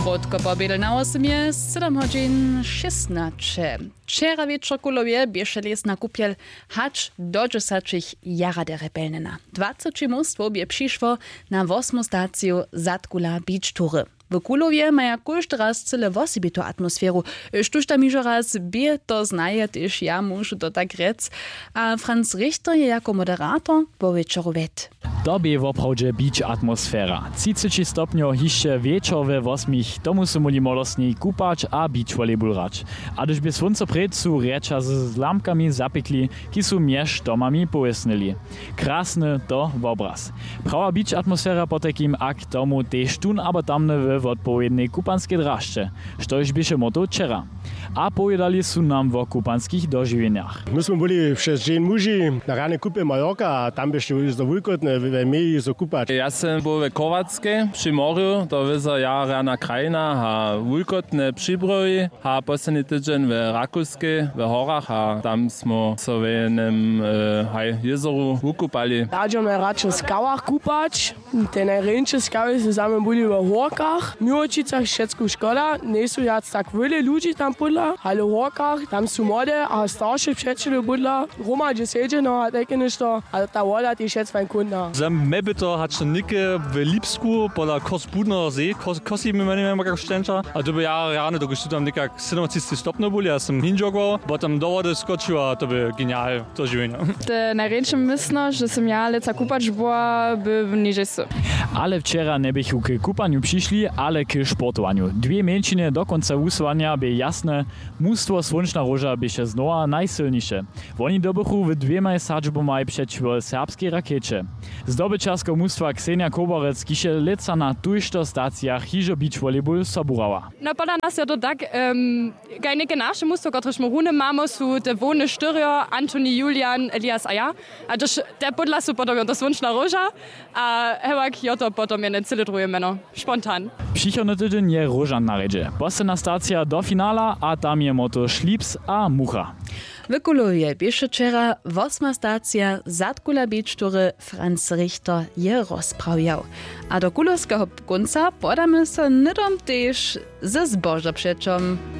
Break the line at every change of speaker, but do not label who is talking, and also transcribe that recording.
Krótko po bielu na 8 jest 7 godzin 16. Wczera wieczór kulowie biesze les na kupiel hacz do 10 jara de rebelnena. 20 mustwo bie przyszło na 8 stację Zatkula Beach Toury. W Kulowie maja każdy raz cyle wosibitą atmosferu. Sztuż tam iżo raz bie to znaje, też ja muszę to tak rec. A Franz Richter je jako moderator po wieczoru wet.
To bie woprawdźe beach atmosfera. 30 stopnio hišće wieczor we 8, tomu su moli molosni kupać a beach volleyball rać. A když by słonce pred su reča z lampkami zapekli, ki su miež domami pojesnili. Krasny to obraz. Prawa beach atmosfera po takim ak tomu tež tun abo tamne w odpowiednej kupanskiej draszcze, štož byše moto včera. A povedali su nam o kupanskich dožiwieniach.
My smo bili przez dzień muži na rane kupie Mallorca, a tam byście byli za wulkotne, my so kupać.
Ja sam był w Kowackie przy morzu, to wyza ja rana krajina, a wulkotne przybroji, a posledný tydzień w Rakuskie, w horach, a tam smo so w jednym jezeru ukupali.
Radziemy raczej w skałach kupać, te najręcze skały zusammen byli w horkach. W Miłočicach všetko škoda, nie są jac tak wiele ludzi tam budla, ale w horkach tam są młode, a starsze przyjaciele budla. Roma gdzie siedzie, no a takie ništo, a ta woda jest jetzt fajn kundna.
Zem mebito hat schon nicke w Lipsku, pola Kosbudner See, Kosi mi nie wiem jak szczęcza, a to by ja rano to gestut tam nicka 37 stopno boli, ja sam hinjogwał, bo tam dowody skoczyła, to by genial, to żywienie.
Te najręcze myślno, że sam ja leca kupać była, by niżej so.
Ale wczera nie bychu k kupaniu przyszli, ale k sportowaniu. Dwie męčiny do końca usłania by jasne, mustwo Słoneczna Róża byše znowa najsilniejsze. Oni dobychu w dwiema sadźbomaj przeciwko serbskiej rakiecie. Zdobyczarsko mustwa Ksenia Koborec kiše leca na tujšto stacjach hižo beach volleyball soburała.
No poda nas ja to tak, gajnike nasze mustwo, kotreż morune mamo su te wone Styrio, Antoni, Julian, Elias a ja. A też te podla su potom to Słoneczna Róża, a hewak joto potom je necyle drugie meno. Spontan.
Přichodny tydzień je Różan na redzie. Posledná stacja do finala a tam je moto Šlips a Mucha.
W Kulowie bieše wczera 8 stacja Zatkula Beach Toury Franz Richter je rozprawiał. A do kulowskiego końca podamy se nidom też ze zboża przeczom.